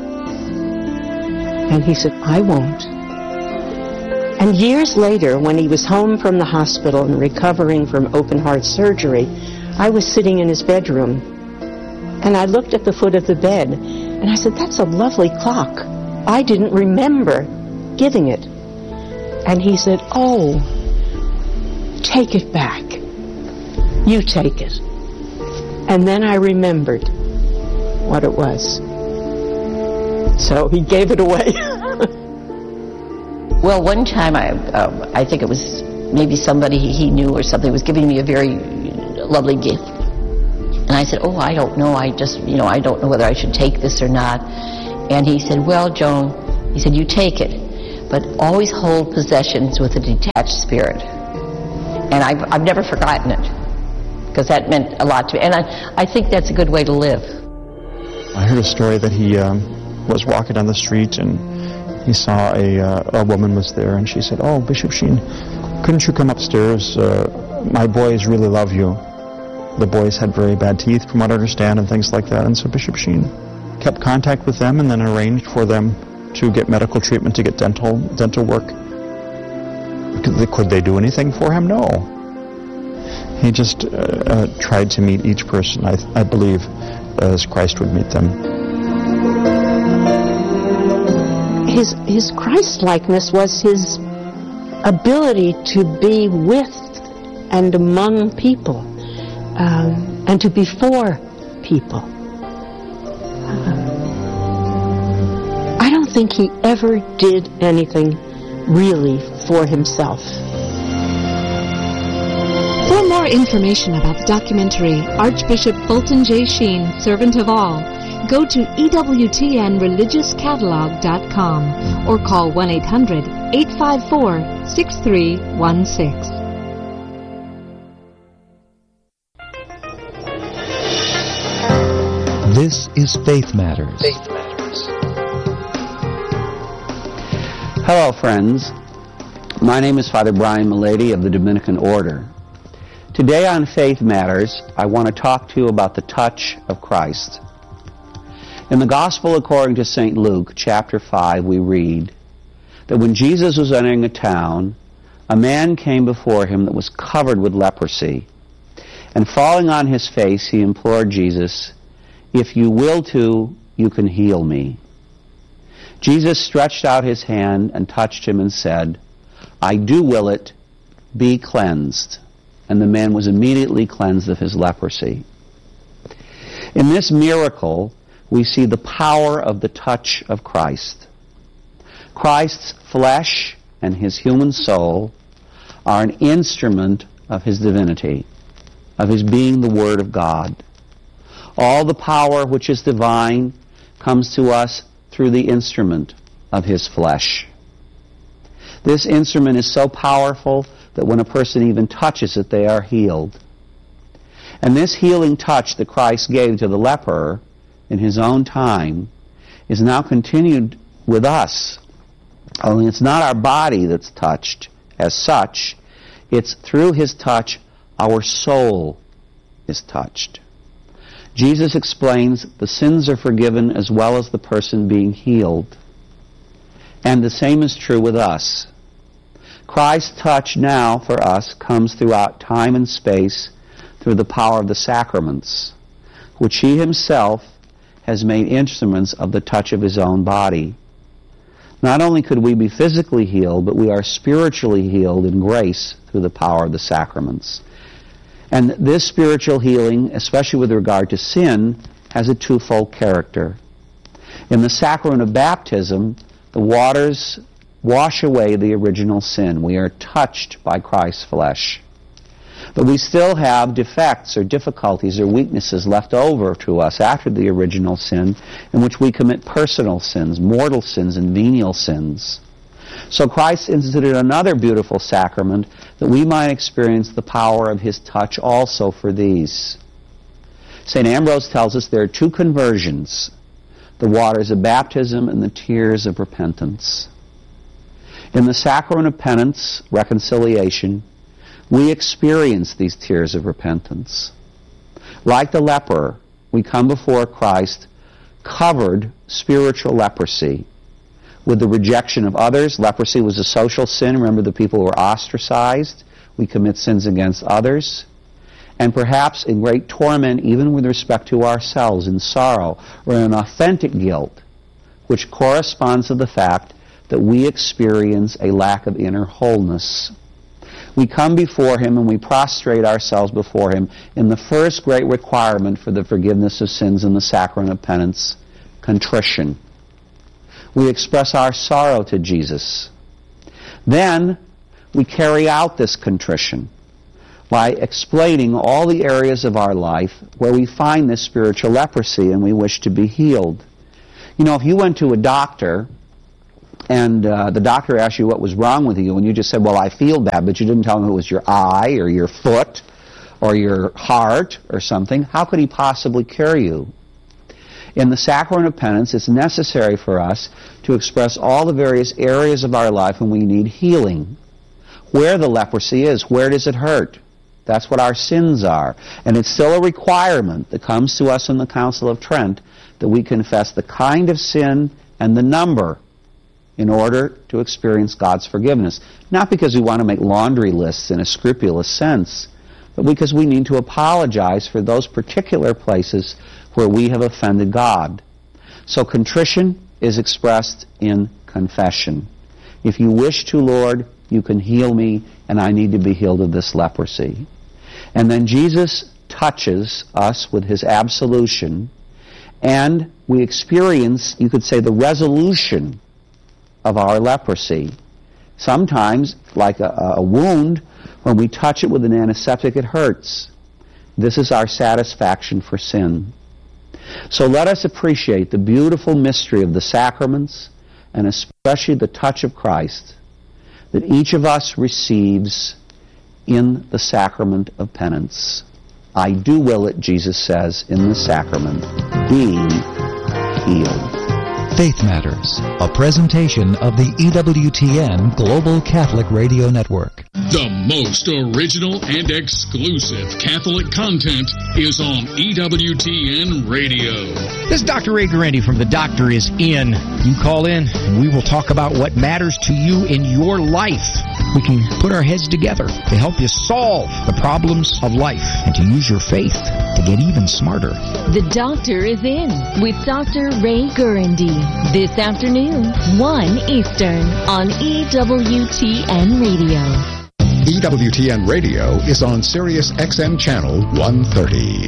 And he said, "I won't." And years later, when he was home from the hospital and recovering from open-heart surgery, I was sitting in his bedroom. And I looked at the foot of the bed, and I said, "That's a lovely clock. I didn't remember giving it." And he said, "Oh, take it back. You take it." And then I remembered what it was. So he gave it away. Well, one time, I think it was maybe somebody he knew or something was giving me a very lovely gift. And I said, oh, I don't know. I don't know whether I should take this or not. And he said, well, Joan, he said, you take it, but always hold possessions with a detached spirit. And I've never forgotten it, because that meant a lot to me. And I think that's a good way to live. I heard a story that he was walking down the street and he saw a woman was there, and she said, oh, Bishop Sheen, couldn't you come upstairs? My boys really love you. The boys had very bad teeth, from what I understand, and things like that. And so Bishop Sheen kept contact with them and then arranged for them to get medical treatment, to get dental work. Could they do anything for him? No. He just tried to meet each person, I believe, as Christ would meet them. His Christ-likeness was his ability to be with and among people, and to be for people. I don't think he ever did anything really for himself. For more information about the documentary Archbishop Fulton J. Sheen, Servant of All, go to EWTNReligiousCatalog.com or call 1-800-854-6316. This is Faith Matters. Faith Matters. Hello, friends. My name is Father Brian Milady of the Dominican Order. Today on Faith Matters, I want to talk to you about the touch of Christ. In the Gospel according to St. Luke, chapter 5, we read that when Jesus was entering a town, a man came before him that was covered with leprosy. And falling on his face, he implored Jesus, "If you will to, you can heal me." Jesus stretched out his hand and touched him and said, "I do will it, be cleansed." And the man was immediately cleansed of his leprosy. In this miracle, we see the power of the touch of Christ. Christ's flesh and his human soul are an instrument of his divinity, of his being the Word of God. All the power which is divine comes to us through the instrument of his flesh. This instrument is so powerful that when a person even touches it, they are healed. And this healing touch that Christ gave to the leper in his own time is now continued with us. Only it's not our body that's touched as such. It's through his touch our soul is touched. Jesus explains the sins are forgiven as well as the person being healed. And the same is true with us. Christ's touch now for us comes throughout time and space through the power of the sacraments, which he himself has made instruments of the touch of his own body. Not only could we be physically healed, but we are spiritually healed in grace through the power of the sacraments. And this spiritual healing, especially with regard to sin, has a twofold character. In the sacrament of baptism, the waters wash away the original sin. We are touched by Christ's flesh. But we still have defects or difficulties or weaknesses left over to us after the original sin, in which we commit personal sins, mortal sins, and venial sins. So Christ instituted another beautiful sacrament that we might experience the power of his touch also for these. St. Ambrose tells us there are two conversions, the waters of baptism and the tears of repentance. In the sacrament of penance, reconciliation, we experience these tears of repentance. Like the leper, we come before Christ covered spiritual leprosy with the rejection of others. Leprosy was a social sin. Remember, the people were ostracized. We commit sins against others. And perhaps in great torment, even with respect to ourselves, in sorrow, or in authentic guilt, which corresponds to the fact that we experience a lack of inner wholeness. We come before him and we prostrate ourselves before him in the first great requirement for the forgiveness of sins in the sacrament of penance, contrition. We express our sorrow to Jesus. Then we carry out this contrition by explaining all the areas of our life where we find this spiritual leprosy and we wish to be healed. You know, if you went to a doctor and the doctor asked you what was wrong with you and you just said, well, I feel bad, but you didn't tell him it was your eye or your foot or your heart or something, how could he possibly cure you? In the sacrament of penance, it's necessary for us to express all the various areas of our life when we need healing. Where the leprosy is, where does it hurt? That's what our sins are. And it's still a requirement that comes to us in the Council of Trent that we confess the kind of sin and the number in order to experience God's forgiveness. Not because we want to make laundry lists in a scrupulous sense, but because we need to apologize for those particular places where we have offended God. So contrition is expressed in confession. If you wish to, Lord, you can heal me, and I need to be healed of this leprosy. And then Jesus touches us with his absolution, and we experience, you could say, the resolution of our leprosy. Sometimes, like a wound, when we touch it with an antiseptic, it hurts. This is our satisfaction for sin. So let us appreciate the beautiful mystery of the sacraments, and especially the touch of Christ, that each of us receives in the sacrament of penance. I do will it, Jesus says, in the sacrament. Be healed. Faith Matters, a presentation of the EWTN Global Catholic Radio Network. The most original and exclusive Catholic content is on EWTN Radio. This is Dr. Ray Guarendi from The Doctor Is In. You call in and we will talk about what matters to you in your life. We can put our heads together to help you solve the problems of life and to use your faith to get even smarter. The Doctor Is In with Dr. Ray Guarendi. This afternoon, 1 Eastern on EWTN Radio. EWTN Radio is on Sirius XM Channel 130.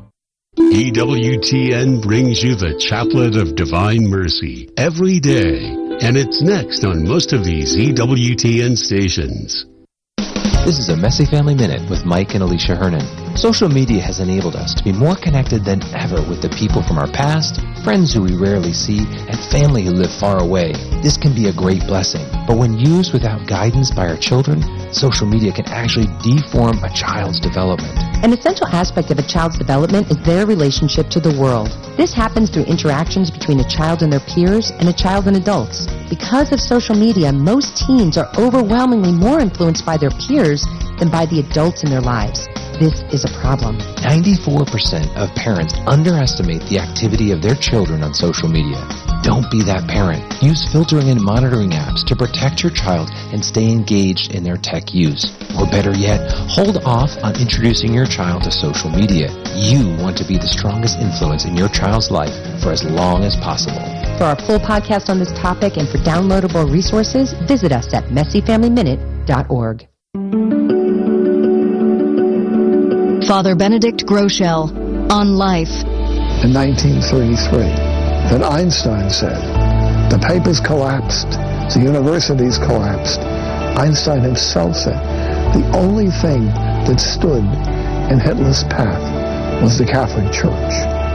EWTN brings you the Chaplet of Divine Mercy every day, and it's next on most of these EWTN stations. This is a Messy Family Minute with Mike and Alicia Hernan. Social media has enabled us to be more connected than ever with the people from our past, friends who we rarely see, and family who live far away. This can be a great blessing, but when used without guidance by our children, social media can actually deform a child's development. An essential aspect of a child's development is their relationship to the world. This happens through interactions between a child and their peers and a child and adults. Because of social media, most teens are overwhelmingly more influenced by their peers than by the adults in their lives. This is a problem. 94% of parents underestimate the activity of their children on social media. Don't be that parent. Use filtering and monitoring apps to protect your child and stay engaged in their tech use. Or better yet, hold off on introducing your child to social media. You want to be the strongest influence in your child's life for as long as possible. For our full podcast on this topic and for downloadable resources, visit us at messyfamilyminute.org. Father Benedict Groeschel on life. In 1933, that Einstein said, the papers collapsed, the universities collapsed. Einstein himself said, the only thing that stood in Hitler's path was the Catholic Church.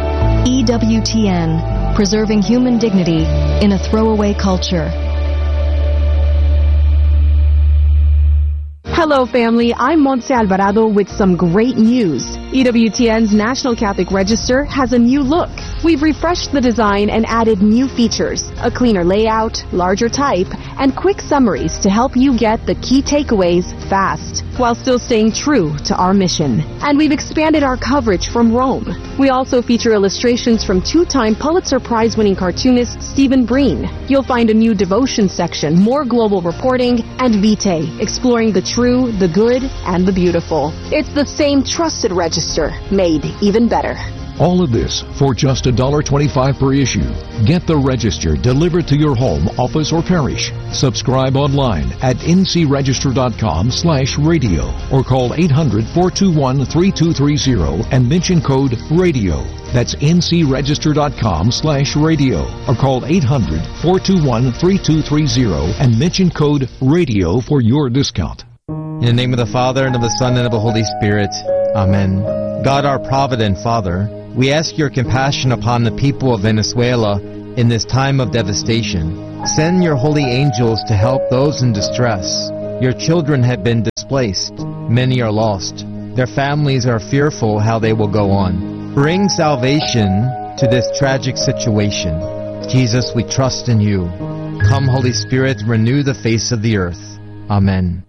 EWTN, preserving human dignity in a throwaway culture. Hello, family. I'm Montse Alvarado with some great news. EWTN's National Catholic Register has a new look. We've refreshed the design and added new features, a cleaner layout, larger type, and quick summaries to help you get the key takeaways fast, while still staying true to our mission. And we've expanded our coverage from Rome. We also feature illustrations from two-time Pulitzer Prize-winning cartoonist Stephen Breen. You'll find a new devotion section, more global reporting, and Vitae, exploring the true, the good, and the beautiful. It's the same trusted register, made even better. All of this for just $1.25 per issue. Get the Register delivered to your home, office, or parish. Subscribe online at ncregister.com/radio or call 800-421-3230 and mention code RADIO. That's ncregister.com/radio or call 800-421-3230 and mention code RADIO for your discount. In the name of the Father, and of the Son, and of the Holy Spirit. Amen. God, our provident Father, we ask your compassion upon the people of Venezuela in this time of devastation. Send your holy angels to help those in distress. Your children have been displaced. Many are lost. Their families are fearful how they will go on. Bring salvation to this tragic situation. Jesus, we trust in you. Come, Holy Spirit, renew the face of the earth. Amen.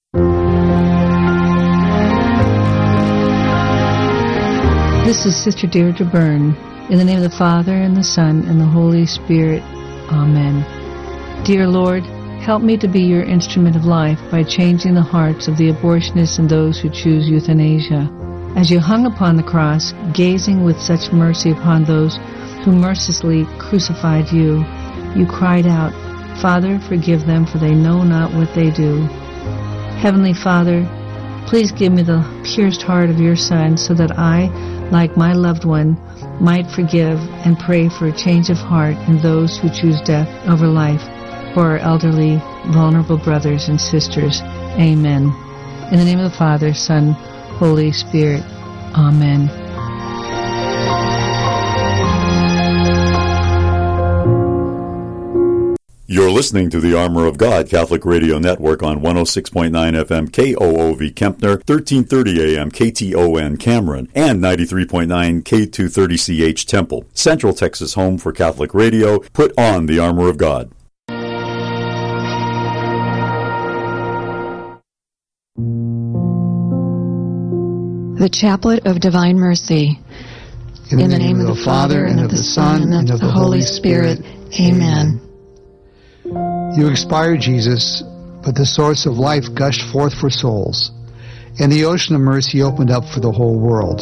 This is Sister Deirdre Byrne. In the name of the Father, and the Son, and the Holy Spirit. Amen. Dear Lord, help me to be your instrument of life by changing the hearts of the abortionists and those who choose euthanasia. As you hung upon the cross, gazing with such mercy upon those who mercilessly crucified you, you cried out, Father, forgive them, for they know not what they do. Heavenly Father, please give me the pierced heart of your Son so that I, like my loved one, might forgive and pray for a change of heart in those who choose death over life, for our elderly, vulnerable brothers and sisters. Amen. In the name of the Father, Son, Holy Spirit. Amen. You're listening to the Armor of God Catholic Radio Network on 106.9 FM KOOV Kempner, 1330 AM KTON Cameron, and 93.9 K230CH Temple. Central Texas home for Catholic radio. Put on the Armor of God. The Chaplet of Divine Mercy. In the name of the Father, and of the Son, and of the Holy Spirit. Amen. You expired, Jesus, but the source of life gushed forth for souls, and the ocean of mercy opened up for the whole world.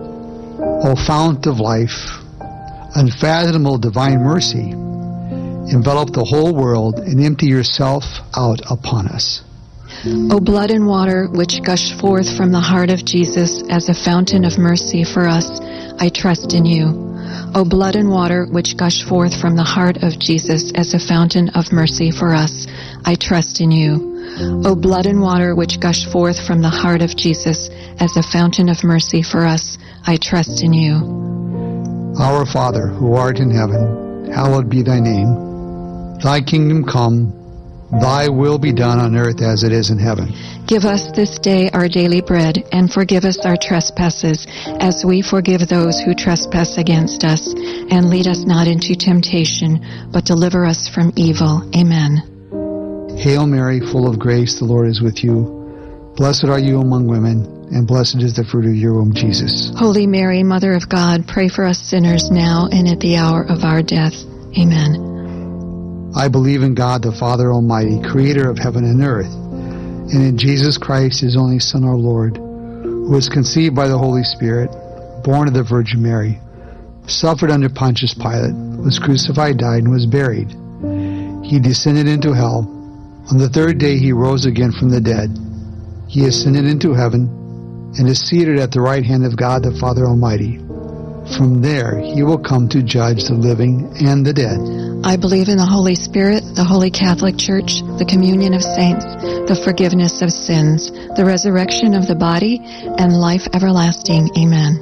O fount of life, unfathomable divine mercy, envelop the whole world and empty yourself out upon us. O blood and water which gush forth from the heart of Jesus as a fountain of mercy for us, I trust in you. O blood and water which gush forth from the heart of Jesus as a fountain of mercy for us, I trust in you. O blood and water which gush forth from the heart of Jesus as a fountain of mercy for us, I trust in you. Our Father, who art in heaven, hallowed be thy name. Thy kingdom come, thy will be done on earth as it is in heaven. Give us this day our daily bread, and forgive us our trespasses, as we forgive those who trespass against us. And lead us not into temptation, but deliver us from evil. Amen. Hail Mary, full of grace, the Lord is with you. Blessed are you among women, and blessed is the fruit of your womb, Jesus. Holy Mary, Mother of God, pray for us sinners now and at the hour of our death. Amen. I believe in God, the Father Almighty, creator of heaven and earth, and in Jesus Christ, his only Son, our Lord, who was conceived by the Holy Spirit, born of the Virgin Mary, suffered under Pontius Pilate, was crucified, died, and was buried. He descended into hell. On the third day he rose again from the dead. He ascended into heaven and is seated at the right hand of God, the Father Almighty. From there he will come to judge the living and the dead. I believe in the Holy Spirit, the Holy Catholic Church, the communion of saints, the forgiveness of sins, the resurrection of the body, and life everlasting. Amen.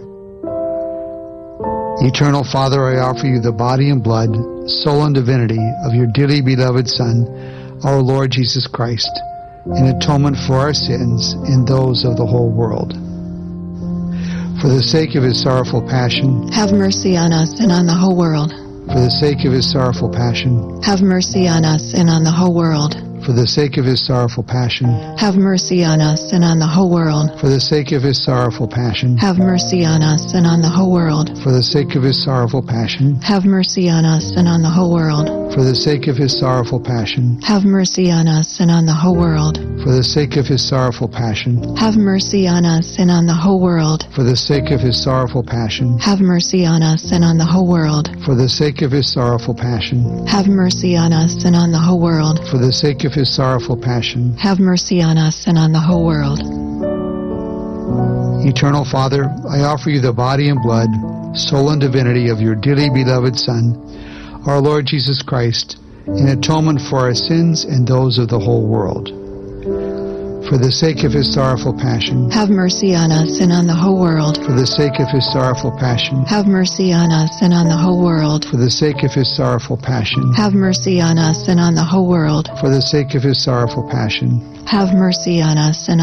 Eternal Father, I offer you the body and blood, soul and divinity of your dearly beloved Son, our Lord Jesus Christ, in atonement for our sins and those of the whole world. For the sake of his sorrowful passion, have mercy on us and on the whole world. For the sake of his sorrowful passion, have mercy on us and on the whole world. For the sake of his sorrowful passion. Have mercy on us and on the whole world. For the sake of his sorrowful passion. Have mercy on us and on the whole world. For the sake of his sorrowful passion. Have mercy on us and on the whole world. For the sake of his sorrowful passion. Have mercy on us and on the whole world. For the sake of his sorrowful passion. Have mercy on us and on the whole world. For the sake of his sorrowful passion. Have mercy on us and on the whole world. For the sake of his sorrowful passion. Have mercy on us and on the whole world. For the sake of his sorrowful passion. Have mercy on us and on the whole world. Eternal Father, I offer you the body and blood, soul and divinity of your dearly beloved Son, our Lord Jesus Christ, in atonement for our sins and those of the whole world. For the sake of his sorrowful passion. Have mercy on us and on the whole world. For the sake of his sorrowful passion. Have mercy on us and on the whole world. For the sake of his sorrowful passion. Have mercy on us and on the whole world. For the sake of his sorrowful passion. Have mercy on us and